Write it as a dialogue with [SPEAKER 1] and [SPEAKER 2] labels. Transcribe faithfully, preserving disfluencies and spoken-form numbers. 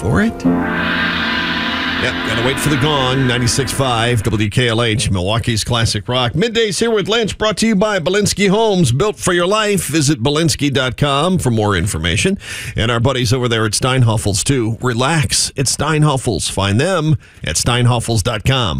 [SPEAKER 1] for it? Yep, gotta wait for the gong. ninety-six point five W K L H, Milwaukee's Classic Rock. Middays here with Lynch, brought to you by Belinsky Homes, built for your life. Visit Belinsky dot com for more information. And our buddies over there at Steinhoffels, too. Relax at Steinhoffels. Find them at Steinhoffels dot com.